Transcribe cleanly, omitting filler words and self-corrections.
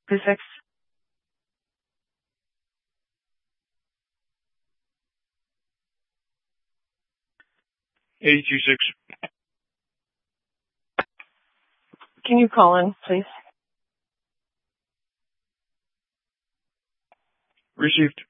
Prefix. 8026. Can you call in, please? Received.